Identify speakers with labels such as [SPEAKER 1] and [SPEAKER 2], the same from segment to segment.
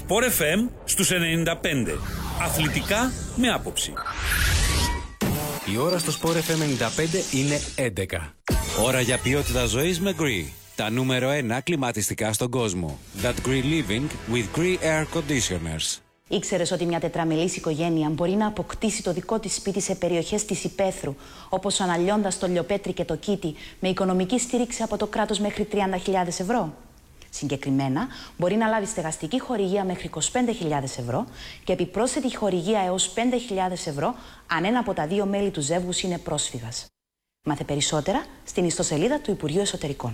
[SPEAKER 1] Sport FM στους 95. Αθλητικά με άποψη.
[SPEAKER 2] Η ώρα στο Sport FM 95 είναι 11.
[SPEAKER 3] Ώρα για ποιότητα ζωής με Gree. Τα νούμερο 1 κλιματιστικά στον κόσμο. That Gree Living with Gree Air Conditioners.
[SPEAKER 4] Ήξερες ότι μια τετραμελής οικογένεια μπορεί να αποκτήσει το δικό της σπίτι σε περιοχές της υπαίθρου, όπως αναλιώντας το Λιοπέτρι και το Κίτι, με οικονομική στήριξη από το κράτος μέχρι 30.000 ευρώ. Συγκεκριμένα, μπορεί να λάβει στεγαστική χορηγία μέχρι 25.000 ευρώ και επιπρόσθετη χορηγία έως 5.000 ευρώ αν ένα από τα δύο μέλη του ζεύγους είναι πρόσφυγας. Μάθε περισσότερα στην ιστοσελίδα του Υπουργείου Εσωτερικών.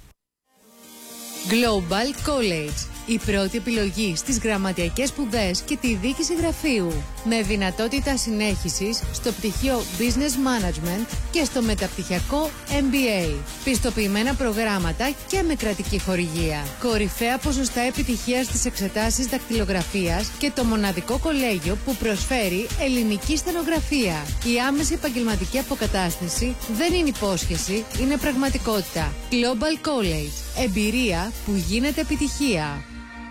[SPEAKER 5] Global College. Η πρώτη επιλογή στις γραμματιακές σπουδές και τη διοίκηση γραφείου. Με δυνατότητα συνέχισης στο πτυχίο Business Management και στο μεταπτυχιακό MBA. Πιστοποιημένα προγράμματα και με κρατική χορηγία. Κορυφαία ποσοστά επιτυχίας στις εξετάσεις δακτυλογραφίας και το μοναδικό κολέγιο που προσφέρει ελληνική στενογραφία. Η άμεση επαγγελματική αποκατάσταση δεν είναι υπόσχεση, είναι πραγματικότητα. Global College. Εμπειρία που γίνεται επιτυχία.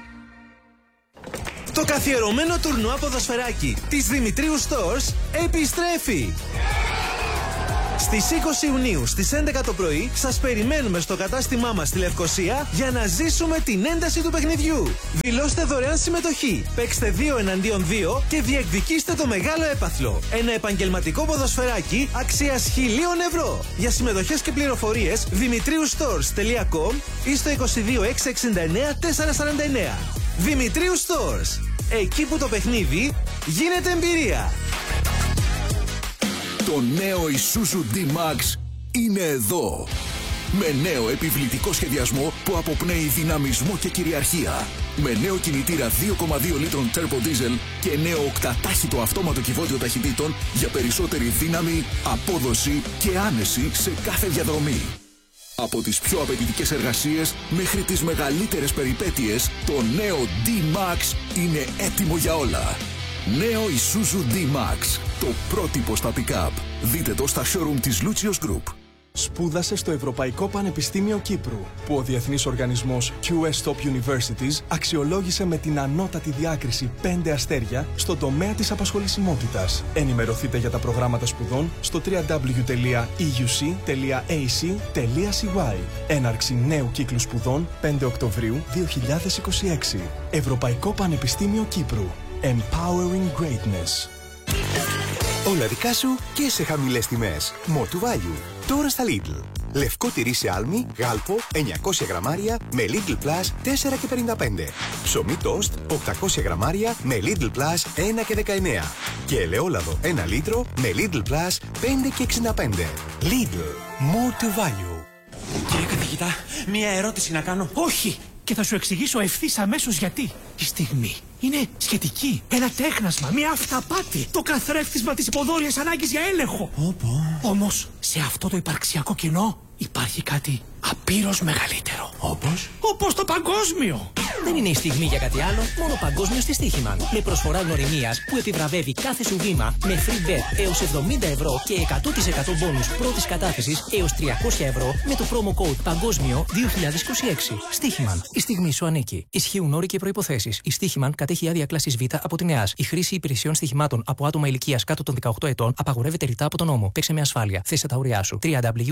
[SPEAKER 6] Το καθιερωμένο τουρνουά ποδοσφαιράκι της Δημητρίου Stores επιστρέφει! Στις 20 Ιουνίου στις 11 το πρωί σας περιμένουμε στο κατάστημά μας στη Λευκοσία για να ζήσουμε την ένταση του παιχνιδιού. Δηλώστε δωρεάν συμμετοχή, παίξτε 2 εναντίον 2 και διεκδικήστε το μεγάλο έπαθλο. Ένα επαγγελματικό ποδοσφαιράκι αξίας 1.000 ευρώ. Για συμμετοχές και πληροφορίες dimitriustores.com ή στο 22 669 449. Δημητρίου Stores. Εκεί που το παιχνίδι γίνεται εμπειρία.
[SPEAKER 7] Το νέο Isuzu D-Max είναι εδώ. Με νέο επιβλητικό σχεδιασμό που αποπνέει δυναμισμό και κυριαρχία. Με νέο κινητήρα 2,2 λίτρων turbo diesel και νέο οκτατάχυτο αυτόματο κυβότιο ταχυτήτων για περισσότερη δύναμη, απόδοση και άνεση σε κάθε διαδρομή. Από τις πιο απαιτητικές εργασίες μέχρι τις μεγαλύτερες περιπέτειες, το νέο D-Max είναι έτοιμο για όλα. Νέο Isuzu D-Max, το πρότυπο στα pick-up. Δείτε το στα showroom της Lucius Group.
[SPEAKER 8] Σπούδασε στο Ευρωπαϊκό Πανεπιστήμιο Κύπρου, που ο διεθνής οργανισμός QS Top Universities αξιολόγησε με την ανώτατη διάκριση 5 αστέρια στον τομέα της απασχολησιμότητας. Ενημερωθείτε για τα προγράμματα σπουδών στο www.euc.ac.cy. Έναρξη νέου κύκλου σπουδών 5 Οκτωβρίου 2026. Ευρωπαϊκό Πανεπιστήμιο Κύπρου. Empowering Greatness.
[SPEAKER 9] Όλα δικά σου και σε χαμηλές τιμές. More to value. Τώρα στα Lidl. Λευκό τυρί σε άλμη, γάλπο, 900 γραμμάρια με Lidl Plus 4,55. Ψωμί τόστ, 800 γραμμάρια με Lidl Plus 1,19. Και ελαιόλαδο 1 λίτρο με Lidl Plus 5,65. Lidl. More to value.
[SPEAKER 10] Κύριε καθηγητά, μία ερώτηση να κάνω.
[SPEAKER 11] Όχι! Και θα σου εξηγήσω ευθύς αμέσως γιατί. Η στιγμή είναι σχετική. Ένα τέχνασμα, μια αυταπάτη. Το καθρέφτισμα της υποδόρειας ανάγκης για έλεγχο. Όμως, σε αυτό το υπαρξιακό κοινό υπάρχει κάτι απείρως μεγαλύτερο. Όπως το παγκόσμιο.
[SPEAKER 12] Δεν είναι η στιγμή για κάτι άλλο, μόνο παγκόσμιο στη Στοίχημαν. Με προσφορά γνωριμίας που επιβραβεύει κάθε σου βήμα με free bet έως 70 ευρώ και 100% μπόνους πρώτης κατάθεσης έως 300 ευρώ με το promo code Παγκόσμιο 2026. Στοίχημαν. Η στιγμή σου ανήκει. Ισχύουν όροι και προϋποθέσεις. Η Στοίχημαν κατέχει άδεια κλάσης Β από την ΕΑΣ. Η χρήση υπηρεσιών στοιχημάτων από άτομα ηλικίας κάτω των 18 ετών απαγορεύεται ρητά από τον νόμο. Παίξε με ασφάλεια. Θέσε τα όρια σου.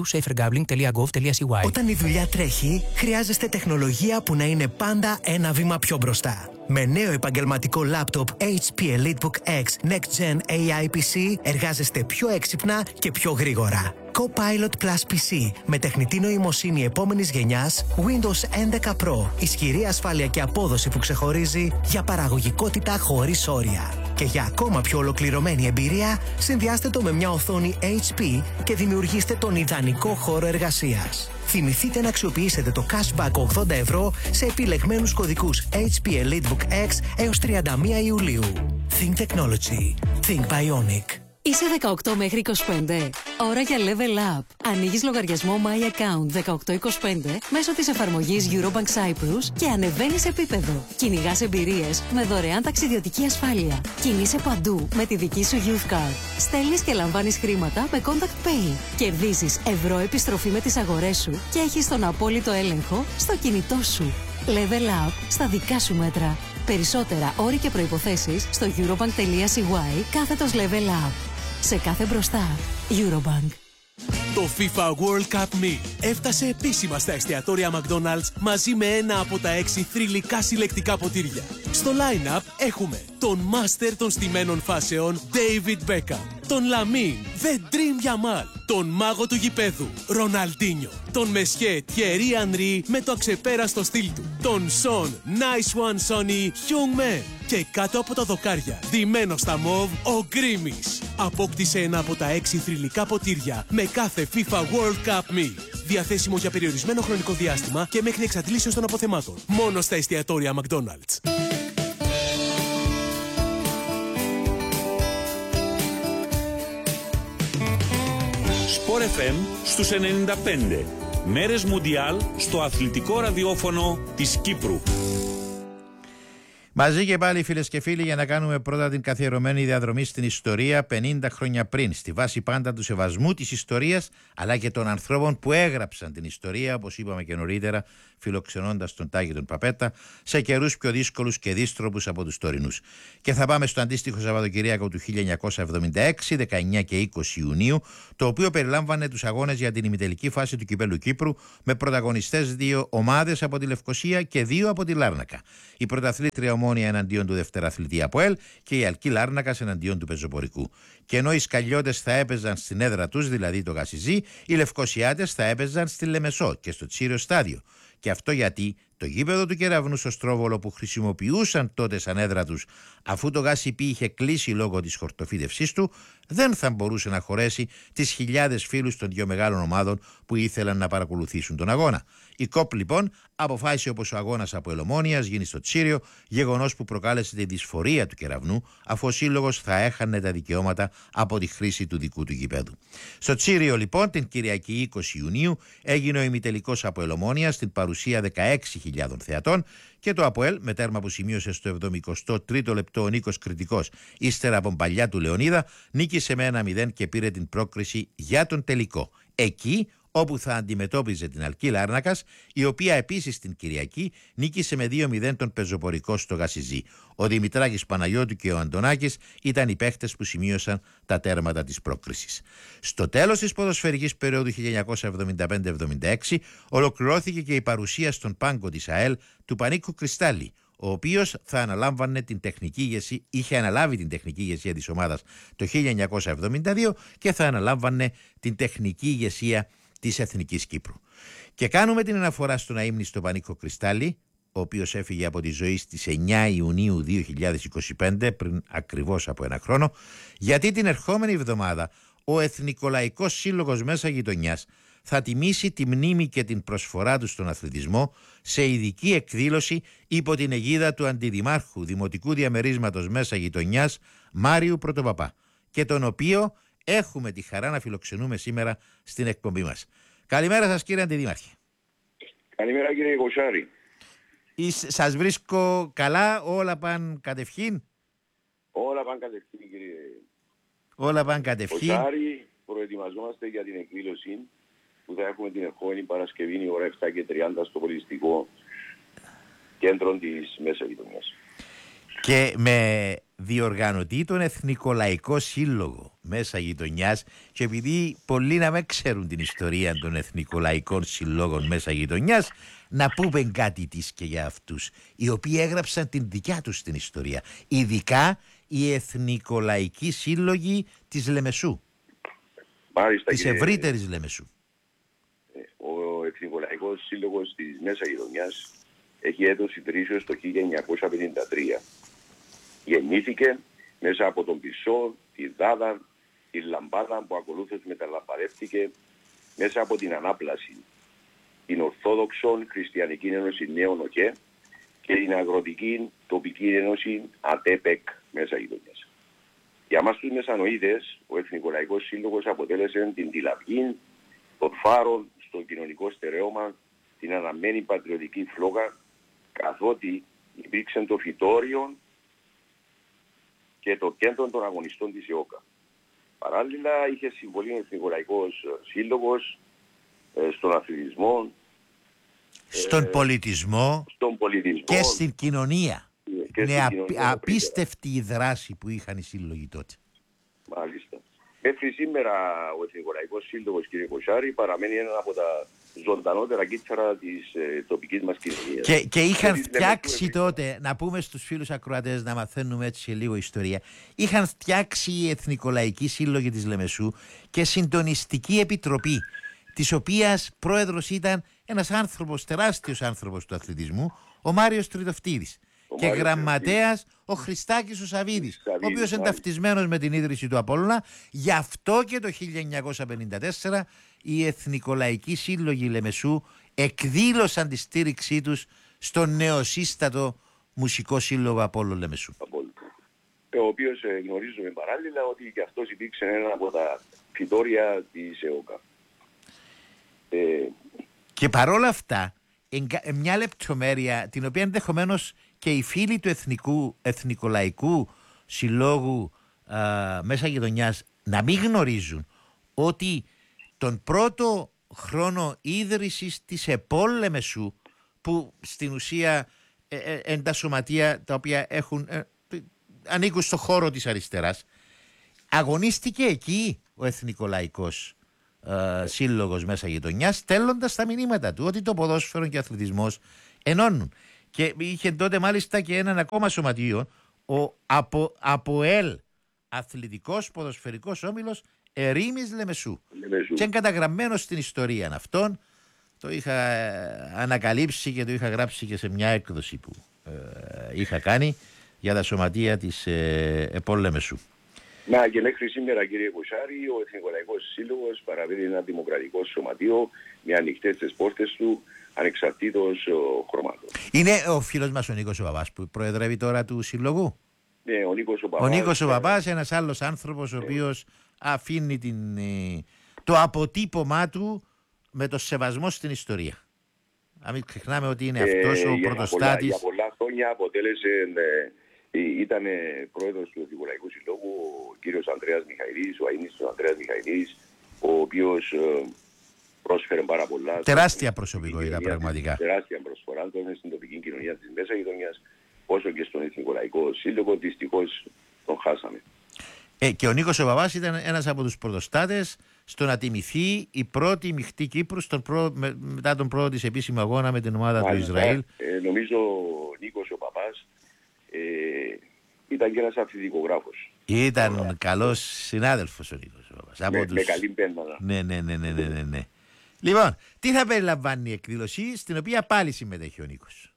[SPEAKER 12] www.safergambling.gov.cy.
[SPEAKER 13] Όταν η δουλειά τρέχει, χρειάζεστε τεχνολογία που να είναι πάντα ένα βήμα πιο μπροστά. Με νέο επαγγελματικό λάπτοπ HP EliteBook X Next Gen AI PC εργάζεστε πιο έξυπνα και πιο γρήγορα. Copilot Plus PC με τεχνητή νοημοσύνη επόμενης γενιάς Windows 11 Pro. Ισχυρή ασφάλεια και απόδοση που ξεχωρίζει για παραγωγικότητα χωρίς όρια. Και για ακόμα πιο ολοκληρωμένη εμπειρία, συνδυάστε το με μια οθόνη HP και δημιουργήστε τον ιδανικό χώρο εργασίας. Θυμηθείτε να αξιοποιήσετε το cashback 80 ευρώ σε επιλεγμένους κωδικούς HP EliteBook X έως 31 Ιουλίου. Think Technology. Think Bionic.
[SPEAKER 14] Είσαι 18 μέχρι 25. Ώρα για Level Up. Ανοίγεις λογαριασμό My Account 1825 μέσω της εφαρμογής Eurobank Cyprus και ανεβαίνεις επίπεδο. Κυνηγάς εμπειρίες με δωρεάν ταξιδιωτική ασφάλεια. Κινείσαι παντού με τη δική σου Youth Card. Στέλνεις και λαμβάνεις χρήματα με Contact Pay. Κερδίζεις ευρώ επιστροφή με τις αγορές σου και έχεις τον απόλυτο έλεγχο στο κινητό σου. Level Up στα δικά σου μέτρα. Περισσότερα όροι και προϋποθέσεις στο eurobank.cy/level up. Σε κάθε μπροστά, Eurobank.
[SPEAKER 15] Το FIFA World Cup Meal έφτασε επίσημα στα εστιατόρια McDonald's μαζί με ένα από τα 6 θρυλικά συλλεκτικά ποτήρια. Στο line-up έχουμε τον Master των στημένων φάσεων David Beckham, τον Lamine The Dream Yamal, τον μάγο του γηπέδου Ροναλντίνιο, τον Μεσχέ Thierry Henry με το αξεπέραστο στυλ του, τον Son Nice One Sonny Heung-min και κάτω από τα δοκάρια, ντυμένο στα μοβ, ο Γκρίμις. Απόκτησε ένα από τα 6 θρυλικά ποτήρια με κάθε FIFA World Cup Meal. Διαθέσιμο για περιορισμένο χρονικό διάστημα και μέχρι εξαντλήσεως των αποθεμάτων. Μόνο στα εστιατόρια McDonald's.
[SPEAKER 1] Sport FM στους 95. Μέρες Μουντιάλ στο αθλητικό ραδιόφωνο της Κύπρου.
[SPEAKER 16] Μαζί και πάλι, φίλες και φίλοι, για να κάνουμε πρώτα την καθιερωμένη διαδρομή στην ιστορία 50 χρόνια πριν, στη βάση πάντα του σεβασμού της ιστορίας, αλλά και των ανθρώπων που έγραψαν την ιστορία, όπως είπαμε και νωρίτερα, φιλοξενώντας τον Τάκη τον Παπέτα, σε καιρούς πιο δύσκολους και δύστροπους από τους τωρινούς. Και θα πάμε στο αντίστοιχο Σαββατοκυριακό του 1976, 19 και 20 Ιουνίου, το οποίο περιλάμβανε τους αγώνες για την ημιτελική φάση του Κυπέλλου Κύπρου, με πρωταγωνιστές 2 ομάδες από τη Λευκοσία και 2 από τη Λάρνακα. Η πρωταθλήτρια Ομόνια εναντίον του δευτεραθλητή ΑΠΟΕΛ και η Αλκή Λάρνακας εναντίον του Πεζοπορικού. Και ενώ οι Σκαλιώτες θα έπαιζαν στην έδρα τους, δηλαδή το Γασιζί, οι Λευκοσιάτες θα έπαιζαν στη Λεμεσό και στο Τσίριο Στάδιο. Και αυτό γιατί το γήπεδο του Κεραυνού στο Στρόβολο, που χρησιμοποιούσαν τότε σαν έδρα τους, αφού το ΓΑΣΥΠ είχε κλείσει λόγω της χορτοφύτευσής του, δεν θα μπορούσε να χωρέσει τις χιλιάδες φίλους των 2 μεγάλων ομάδων που ήθελαν να παρακολουθήσουν τον αγώνα. Η ΚΟΠ λοιπόν αποφάσισε, όπως ο αγώνας από Ελομόνιας γίνει στο Τσίριο, γεγονός που προκάλεσε τη δυσφορία του Κεραυνού, αφού ο σύλλογος θα έχανε τα δικαιώματα από τη χρήση του δικού του γηπέδου. Στο Τσίριο λοιπόν την Κυριακή 20 Ιουνίου έγινε ο ημιτελικός από Ελομόνια στην παρουσία 16.000 θεατών και το ΑΠΟΕΛ, με τέρμα που σημείωσε στο 73ο λεπτό ο Νίκος Κρητικός ύστερα από παλιά του Λεωνίδα, νίκησε με 1-0 και πήρε την πρόκριση για τον τελικό. Εκεί όπου θα αντιμετώπιζε την Αλκή Λάρνακας, η οποία επίσης την Κυριακή νίκησε με 2-0 τον Πεζοπορικό στο Γασιζί. Ο Δημητράκης Παναγιώτου και ο Αντωνάκης ήταν οι παίχτες που σημείωσαν τα τέρματα της πρόκρισης. Στο τέλος της ποδοσφαιρικής περίοδου 1975-76 ολοκληρώθηκε και η παρουσία στον πάγκο της ΑΕΛ του Πανίκου Κρυστάλλη, ο οποίος είχε αναλάβει την τεχνική ηγεσία της ομάδας το 1972 και θα αναλάμβανε την τεχνική ηγεσία της Εθνικής Κύπρου. Και κάνουμε την αναφορά στον αείμνηστο Πανίκο Κρυστάλλη, ο οποίος έφυγε από τη ζωή στις 9 Ιουνίου 2025, πριν ακριβώς από 1 χρόνο, γιατί την ερχόμενη εβδομάδα ο Εθνικολαϊκός Σύλλογος Μέσα Γειτονιάς θα τιμήσει τη μνήμη και την προσφορά του στον αθλητισμό σε ειδική εκδήλωση υπό την αιγίδα του Αντιδημάρχου Δημοτικού Διαμερίσματος Μέσα Γειτονιάς Μάριου Πρωτοπαπά, και τον οποίο έχουμε τη χαρά να φιλοξενούμε σήμερα στην εκπομπή μας. Καλημέρα σας, κύριε Αντιδήμαρχε.
[SPEAKER 17] Καλημέρα, κύριε Κοσάρη.
[SPEAKER 16] Σας βρίσκω καλά, όλα πάνε κατευχήν?
[SPEAKER 17] Όλα πάνε κατευχήν, κύριε.
[SPEAKER 16] Όλα πάνε κατευχήν.
[SPEAKER 17] Κοσάρη, προετοιμαζόμαστε για την εκδήλωση που θα έχουμε την ερχόμενη Παρασκευή η ώρα 7:30 στο πολιτιστικό κέντρο της Μέσα Γειτονιάς.
[SPEAKER 16] Και με διοργανωτή τον Εθνικολαϊκό Σύλλογο Μέσα Γειτονιάς, και επειδή πολλοί να μην ξέρουν την ιστορία των Εθνικολαϊκών Συλλόγων Μέσα Γειτονιάς, να πούμε κάτι της και για αυτούς, οι οποίοι έγραψαν την δικιά τους την ιστορία, ειδικά οι Εθνικολαϊκοί Σύλλογοι της Λεμεσού.
[SPEAKER 17] Μάλιστα,
[SPEAKER 16] της ευρύτερης Λεμεσού.
[SPEAKER 17] Ο Εθνικολαϊκός Σύλλογος της Μέσα Γειτονιάς έχει έτος ιδρύσεως το 1953. Γεννήθηκε μέσα από τον Πισό, τη Δάδα, τη Λαμπάδα που ακολούθως μεταλαμπαδεύτηκε μέσα από την Ανάπλαση, την Ορθόδοξον Χριστιανική Ένωση Νέων ΟΚΕ και την Αγροτική Τοπική Ένωση ΑΤΕΠΕΚ Μέσα Γειτονιάς. Για μας τους Μεσανοίδες, ο Εθνικολαϊκός Σύλλογος αποτέλεσε την τηλαυγή, τον φάρο στο κοινωνικό στερέωμα, την αναμένη πατριωτική φλόγα, καθότι υπήρξε το φυτόριο και το κέντρο των αγωνιστών της ΕΟΚΑ. Παράλληλα είχε συμβολή ο Εθνικολαϊκός Σύλλογος στον αθλητισμό,
[SPEAKER 16] στον πολιτισμό, και στην κοινωνία. Είναι απίστευτη η δράση που είχαν οι σύλλογοι τότε.
[SPEAKER 17] Μάλιστα. Μέχρι σήμερα ο Εθνικολαϊκός Σύλλογος, κύριε Κοσάρη, παραμένει ένα από τα ζωντανότερα κύτταρα της τοπικής μας κοινωνίας.
[SPEAKER 16] Και είχαν φτιάξει τότε, να πούμε στους φίλους ακροατές, να μαθαίνουμε έτσι λίγο ιστορία, είχαν φτιάξει οι Εθνικολαϊκοί Σύλλογοι της Λεμεσού και συντονιστική επιτροπή, της οποίας πρόεδρος ήταν ένας άνθρωπος, τεράστιος άνθρωπος του αθλητισμού, ο Μάριος Τριτοφτίδης. Και γραμματέας ο Χριστάκης ο Σαβίδης, ο οποίος είναι ταυτισμένος με την ίδρυση του Απόλλωνα. Γι' αυτό και το 1954 οι Εθνικολαϊκοί Σύλλογοι Λεμεσού εκδήλωσαν τη στήριξή τους στον νεοσύστατο Μουσικό Σύλλογο Απόλλων Λεμεσού.
[SPEAKER 17] Ο οποίος γνωρίζουμε παράλληλα ότι και αυτός υπήρξε ένα από τα φυτόρια της ΕΟΚΑ.
[SPEAKER 16] Και παρόλα αυτά, μια λεπτομέρεια την οποία ενδεχομένως και οι φίλοι του Εθνικολαϊκού Συλλόγου μέσα γειτονιάς να μην γνωρίζουν, ότι τον πρώτο χρόνο ίδρυσης της ΕΠΟΛ Λεμεσού, που στην ουσία είναι τα σωματεία τα οποία ανήκουν στο χώρο της αριστεράς, αγωνίστηκε εκεί ο Εθνικολαϊκός Σύλλογος μέσα γειτονιάς, στέλνοντας τα μηνύματα του ότι το ποδόσφαιρο και ο αθλητισμός ενώνουν. Και είχε τότε μάλιστα και έναν ακόμα σωματείο, ο ΑΠΟΕΛ, Αθλητικός Ποδοσφαιρικός Όμιλος Ερήμης Λεμεσού. Και είναι καταγραμμένο στην ιστορία αυτών. Το είχα ανακαλύψει και το είχα γράψει και σε μια έκδοση που είχα κάνει για τα σωματεία της ΕΠΟΛ Λεμεσού.
[SPEAKER 17] Να, και μέχρι σήμερα, κύριε Κοσάρη, ο Εθνικολαϊκός Σύλλογος παραβαίνει ένα δημοκρατικό σωματείο με ανοιχτές τις πόρτες του, ανεξαρτήτως χρωμάτων.
[SPEAKER 16] Είναι ο φίλος μας ο Νίκος ο Παπάς που προεδρεύει τώρα του Συλλογού.
[SPEAKER 17] Ναι, ο Νίκος ο Παπάς.
[SPEAKER 16] Ο Νίκος ο Παπάς, ένας άλλος άνθρωπος ο οποίος αφήνει το αποτύπωμά του με το σεβασμό στην ιστορία. Να μην ξεχνάμε ότι είναι αυτός ο πρωτοστάτης.
[SPEAKER 17] Για πολλά χρόνια αποτέλεσε... Ήταν πρόεδρος του Εθνικολαϊκού Συλλόγου ο κύριος Ανδρέας Μιχαηλής, ο αείμνηστος Ανδρέας Μιχαηλής, ο οποίος πρόσφερε πάρα πολλά.
[SPEAKER 16] Τεράστια προσωπικότητα πραγματικά.
[SPEAKER 17] Τεράστια προσφορά τόσο στην τοπική κοινωνία της μέσα γειτονιάς, όσο και στον Εθνικολαϊκό Σύλλογο. Δυστυχώς τον χάσαμε.
[SPEAKER 16] Και ο Νίκος ο Παπάς ήταν ένας από τους πρωτοστάτες στο να τιμηθεί η πρώτη μειχτή Κύπρου μετά τον πρώτο της επίσημο αγώνα με την ομάδα του Ισραήλ.
[SPEAKER 17] Νομίζω ο Νίκος ο Παπάς ήταν και ένας αθλητικογράφος.
[SPEAKER 16] Ήταν καλός συνάδελφος ο Νίκος ο Παπάς.
[SPEAKER 17] Με καλή πέντα.
[SPEAKER 16] Ναι. Λοιπόν, τι θα περιλαμβάνει η εκδήλωση, στην οποία πάλι συμμετέχει ο Νίκος?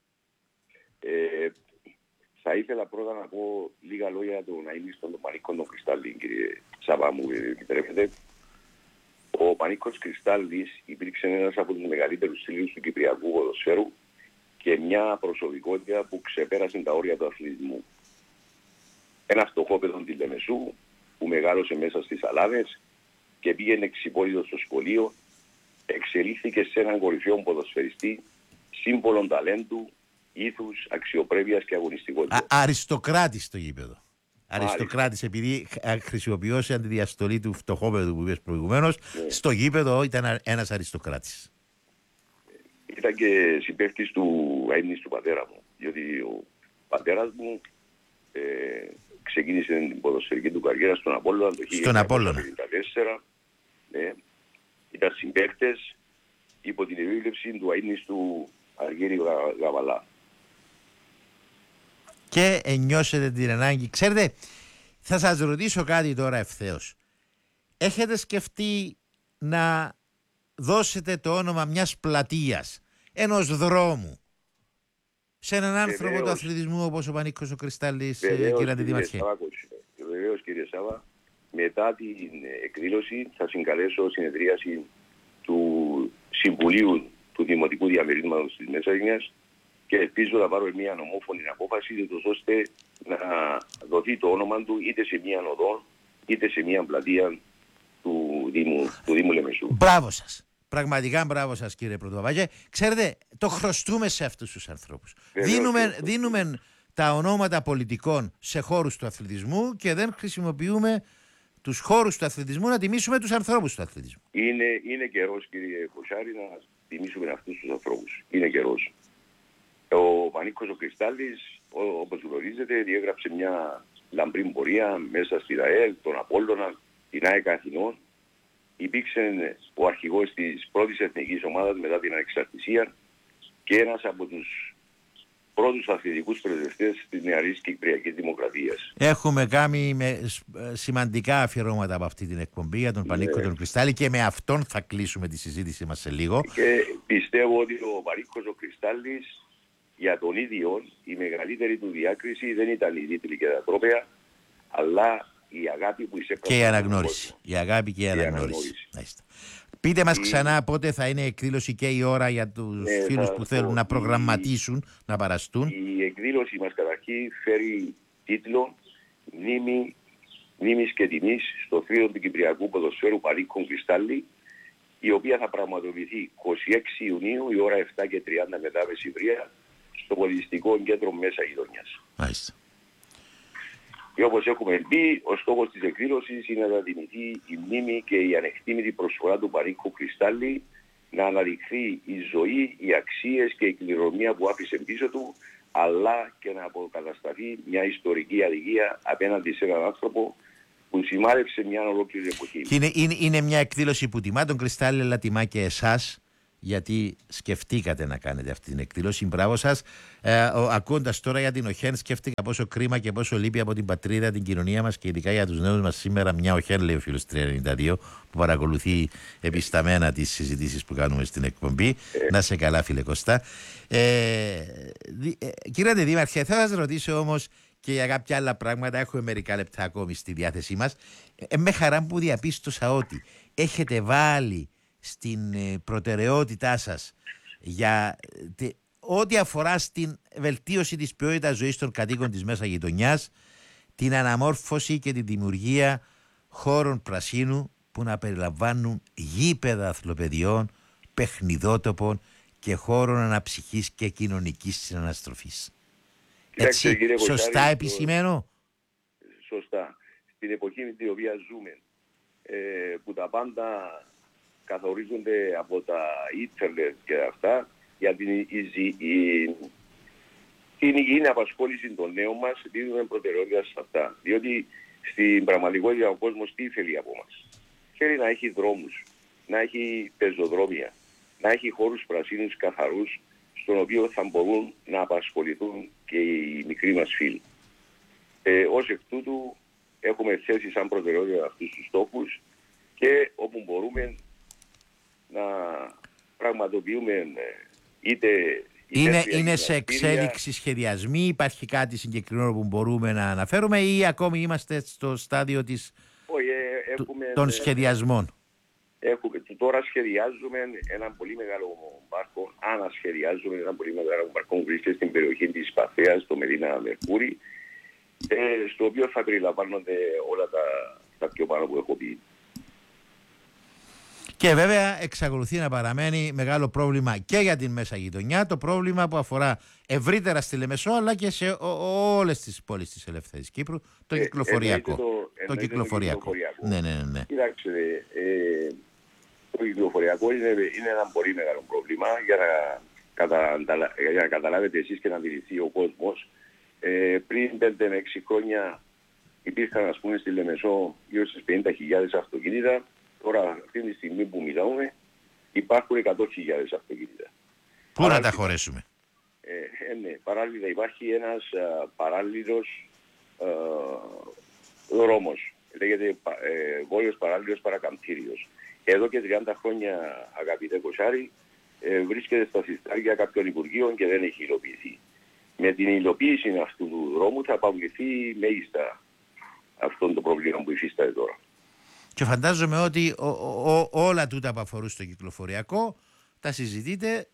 [SPEAKER 17] Θα ήθελα πρώτα να πω λίγα λόγια για τον αείμνηστο τον Πανίκο τον Κρυστάλλη, κύριε Σαββά, μου επιτρέπετε. Ο Πανίκος Κρυστάλλης υπήρξε ένας από τους μεγαλύτερους στήλους του κυπριακού ποδοσφαίρου και μια προσωπικότητα που ξεπέρασε τα όρια του αθλητισμού. Ένα φτωχόπεδο τη Λεμεσού που μεγάλωσε μέσα στις Αλάνες και πήγαινε εξυπόλυτο στο σχολείο, εξελίχθηκε σε έναν κορυφαίο ποδοσφαιριστή, σύμβολο ταλέντου, ήθους, αξιοπρέπειας και αγωνιστικότητα.
[SPEAKER 16] Αριστοκράτης στο γήπεδο. Αριστοκράτης, επειδή χρησιμοποιούσε τη διαστολή του φτωχόπεδου που είπες προηγουμένως, στο γήπεδο ήταν ένας αριστοκράτης.
[SPEAKER 17] Ήταν και συμπαίκτης του αείμνηστου πατέρα μου, διότι ο πατέρας μου ξεκίνησε την ποδοσφαιρική του καριέρα στον Απόλλωνα το 1954. Ήταν συμπαίκτες υπό την επίβλεψη του αείμνηστου Αργύρη Γαβαλά.
[SPEAKER 16] Και νιώσετε την ανάγκη. Ξέρετε, θα σας ρωτήσω κάτι τώρα ευθέως. Έχετε σκεφτεί να δώσετε το όνομα μιας πλατείας, ενός δρόμου, σε έναν άνθρωπο του αθλητισμού όπως ο Πανίκος ο Κρυστάλλης, κύριε Αντιδημαρχέ?
[SPEAKER 17] Βεβαίως, κύριε Σάβα, μετά την εκδήλωση θα συγκαλέσω συνεδρίαση του Συμβουλίου του Δημοτικού Διαμερίσματος της Μεσαγενιάς και ελπίζω να πάρω μια ομόφωνη απόφαση ώστε να δοθεί το όνομα του είτε σε μια οδό είτε σε μια πλατεία του Δήμου Λεμεσού.
[SPEAKER 16] Μπράβο σας. Πραγματικά μπράβο σας, κύριε Πρωτοπαπά. Ξέρετε, το χρωστούμε σε αυτούς τους ανθρώπους. Δίνουμε τα ονόματα πολιτικών σε χώρους του αθλητισμού και δεν χρησιμοποιούμε τους χώρους του αθλητισμού να τιμήσουμε τους ανθρώπους του αθλητισμού.
[SPEAKER 17] Είναι καιρός, κύριε Κοσάρη, να τιμήσουμε αυτούς τους ανθρώπους. Είναι καιρός. Ο Πανίκος ο Κρυστάλλης, όπως γνωρίζετε, διέγραψε μια λαμπρή πορεία μέσα στη ΡΑΕΛ, τον Απόλλωνα, την ΑΕΚ Αθηνών. Υπήρξε ο αρχηγός της πρώτης εθνικής ομάδας μετά την ανεξαρτησία και ένας από τους πρώτους αθλητικούς πρεσβευτές της νεαρής Κυπριακής Δημοκρατίας.
[SPEAKER 16] Έχουμε κάνει σημαντικά αφιερώματα από αυτή την εκπομπή για τον Πανίκο τον Κρυστάλλη και με αυτόν θα κλείσουμε τη συζήτηση μας σε λίγο.
[SPEAKER 17] Και πιστεύω ότι ο Πανίκος ο Κρυστάλλης, για τον ίδιο, η μεγαλύτερη του διάκριση δεν ήταν οι τίτλοι και τα τρόπαια, αλλά η αγάπη που εισέπραξε.
[SPEAKER 16] Και η αναγνώριση. Η αγάπη και η αναγνώριση. Πείτε μας ξανά πότε θα είναι η εκδήλωση και η ώρα για τους φίλους που θέλουν να προγραμματίσουν, να παραστούν.
[SPEAKER 17] Η εκδήλωση μας καταρχήν φέρει τίτλο «Μνήμης και τιμής στο θρύο του Κυπριακού Ποδοσφαίρου Πανίκων Κρυστάλλη», η οποία θα πραγματοποιηθεί 26 Ιουνίου η ώρα 7:30 μετά μεσημβρία στο Πολιτιστικό Κέντρο Μέσα Γειτονιάς.
[SPEAKER 16] Μάλιστα.
[SPEAKER 17] Και όπως έχουμε πει, ο στόχος της εκδήλωσης είναι να τιμηθεί η μνήμη και η ανεκτήμητη προσφορά του Πανίκου Κρυστάλλη, να αναδειχθεί η ζωή, οι αξίες και η κληρονομιά που άφησε πίσω του, αλλά και να αποκατασταθεί μια ιστορική αδικία απέναντι σε έναν άνθρωπο που σημάδεψε μια ολόκληρη εποχή.
[SPEAKER 16] Είναι μια εκδήλωση που τιμά τον Κρυστάλλη, αλλά τιμά και εσάς, γιατί σκεφτήκατε να κάνετε αυτή την εκδήλωση. Μπράβο σας. Ακούγοντας τώρα για την ΟΧΕΝ, σκέφτηκα πόσο κρίμα και πόσο λείπει από την πατρίδα, την κοινωνία μας και ειδικά για τους νέους μας σήμερα μια ΟΧΕΝ, λέει ο φίλος 392, που παρακολουθεί επισταμένα τις συζητήσεις που κάνουμε στην εκπομπή. Να σε καλά, φίλε Κωστά. Κύριε Αντιδήμαρχε, θα σας ρωτήσω όμως και για κάποια άλλα πράγματα. Έχουμε μερικά λεπτά ακόμη στη διάθεσή μας. Με χαρά που διαπίστωσα ότι έχετε βάλει στην προτεραιότητά σας για ό,τι αφορά στην βελτίωση της ποιότητας ζωής των κατοίκων της Μέσα Γειτονιάς, την αναμόρφωση και την δημιουργία χώρων πρασίνου που να περιλαμβάνουν γήπεδα αθλοπαιδιών, παιχνιδότοπων και χώρων αναψυχής και κοινωνικής συναναστροφής. Έτσι, σωστά επισημαίνω?
[SPEAKER 17] Σωστά. Στην εποχή την οποία ζούμε, που τα πάντα καθορίζονται από τα ίντερνετ και αυτά, για την υγιεινή απασχόληση των νέων μας δίνουμε προτεραιότητα σε αυτά. Διότι στην πραγματικότητα ο κόσμος τι θέλει από μας? Θέλει να έχει δρόμους, να έχει πεζοδρόμια, να έχει χώρους πρασίνους καθαρούς, στον οποίο θα μπορούν να απασχοληθούν και οι μικροί μας φίλοι. Ως εκ τούτου έχουμε θέσει σαν προτεραιότητα αυτούς τους στόχους και όπου μπορούμε να πραγματοποιούμε είτε...
[SPEAKER 16] Είναι σε εξέλιξη σχεδιασμοί, υπάρχει κάτι συγκεκριμένο που μπορούμε να αναφέρουμε ή ακόμη είμαστε στο στάδιο των σχεδιασμών?
[SPEAKER 17] Τώρα σχεδιάζουμε ένα πολύ μεγάλο πάρκο, ανασχεδιάζουμε ένα πολύ μεγάλο πάρκο που βρίσκεται στην περιοχή της Παθέας, στο Μελίνα Μερκούρι, στο οποίο θα περιλαμβάνονται όλα τα πιο πάνω που έχω πει.
[SPEAKER 16] Και βέβαια εξακολουθεί να παραμένει μεγάλο πρόβλημα και για την Μέσα Γειτονιά, το πρόβλημα που αφορά ευρύτερα στη Λεμεσό αλλά και σε όλες τις πόλεις της Ελεύθερης Κύπρου, το κυκλοφοριακό. Το κυκλοφοριακό. Ναι.
[SPEAKER 17] Κοιτάξτε, το κυκλοφοριακό είναι ένα πολύ μεγάλο πρόβλημα για να καταλάβετε εσείς και να αντιληφθεί ο κόσμος. Πριν 5 με 6 χρόνια υπήρχαν, ας πούμε, στη Λεμεσό γύρω στις 50.000 αυτοκίνητα. Τώρα, αυτή τη στιγμή που μιλάμε, υπάρχουν 100.000 αυτοκίνητα.
[SPEAKER 16] Πού να τα χωρέσουμε?
[SPEAKER 17] Ναι, παράλληλα υπάρχει ένας παράλληλος δρόμος. Λέγεται Βόλιος Παράλληλος Παρακαμπτήριος. Εδώ και 30 χρόνια, αγαπητέ Κοσάρη, βρίσκεται στα συστάρια κάποιων υπουργείων και δεν έχει υλοποιηθεί. Με την υλοποίηση αυτού του δρόμου θα αποβληθεί μέγιστα αυτό το πρόβλημα που υφίσταται τώρα.
[SPEAKER 16] Και φαντάζομαι ότι όλα τούτα που αφορούν στο κυκλοφοριακό τα συζητείτε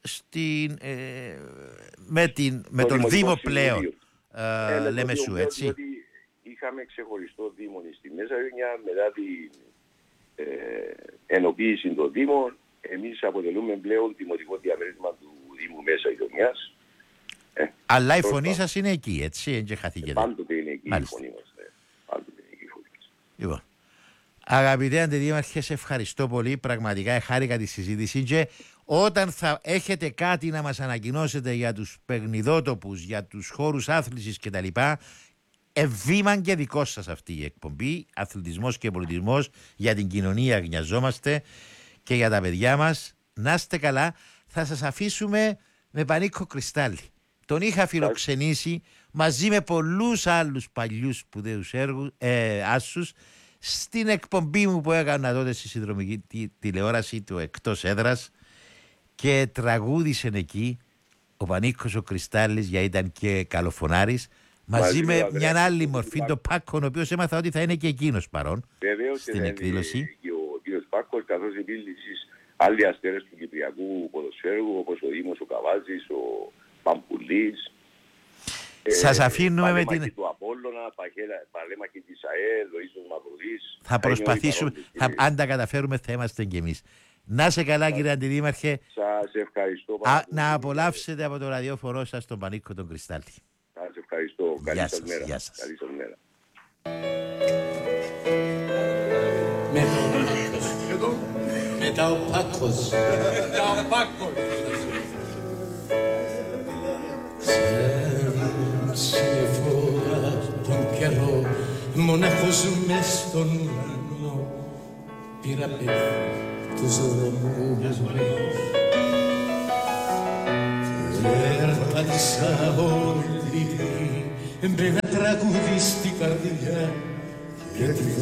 [SPEAKER 16] με τον Δήμο πλέον Λεμεσού, έτσι?
[SPEAKER 17] Διότι είχαμε ξεχωριστό Δήμο στη Μέσα Γειτονιά, μετά την ενοποίηση των Δήμων, εμείς αποτελούμε πλέον δημοτικό διαμέρισμα του Δήμου Μέσα Γειτονιάς.
[SPEAKER 16] Αλλά η φωνή σας είναι εκεί, έτσι, και χαθήκεται.
[SPEAKER 17] Πάντοτε είναι εκεί η φωνή μας. Πάντοτε είναι εκεί η φωνή μας.
[SPEAKER 16] Λοιπόν, αγαπητέ Αντιδήμαρχε, σε ευχαριστώ πολύ. Πραγματικά χάρηκα τη συζήτηση και Όταν θα έχετε κάτι να μας ανακοινώσετε για τους παιχνιδότοπους, για τους χώρους άθλησης κτλ., βήμα και δικό σας αυτή η εκπομπή, αθλητισμός και πολιτισμός, για την κοινωνία γνιαζόμαστε και για τα παιδιά μας. Να είστε καλά, θα σας αφήσουμε με Πανίκο Κρυστάλλι. Τον είχα φιλοξενήσει μαζί με πολλούς άλλους παλιούς σπουδαίους άσους στην εκπομπή μου που έκανα τότε στη συνδρομική τηλεόραση του Εκτός Έδρας και τραγούδισαν εκεί ο Πανίκος ο Κρυστάλλης, γιατί ήταν και καλοφωνάρης, μαζί με μια άλλη μορφή, τον Πάκο, ο οποίος έμαθα ότι θα είναι και εκείνος παρόν στην εκδήλωση.
[SPEAKER 17] Και ο κ. Πάκος, καθώς επίσης άλλοι αστέρες του Κυπριακού ποδοσφαίρου, όπως ο Δήμος, ο Καβάζης, ο Παμπουλής.
[SPEAKER 16] Σας αφήνουμε με την...
[SPEAKER 17] του Απόλλωνα, παλέμαχοι της ΑΕΛ, Λοΐσος Μαυρουδής.
[SPEAKER 16] Θα προσπαθήσουμε, αν τα καταφέρουμε θα είμαστε κι εμείς. Να σε καλά κύριε Αντιδήμαρχε.
[SPEAKER 17] Σας ευχαριστώ πάρα πολύ.
[SPEAKER 16] Να απολαύσετε από το ραδιόφωνο σας τον Πανίκο τον Κρυστάλλι.
[SPEAKER 17] Σας ευχαριστώ. Καλή σας μέρα.
[SPEAKER 16] Γεια σας.
[SPEAKER 17] Καλή σας μέρα.
[SPEAKER 18] Μετά ο Πάκος. Συνεφόρα τον καιρό, μονάχος μες στον ουρανό, πήρα παιδί τους δρόμους περπάτησα όλη τη γη με ένα τραγούδι στην καρδιά.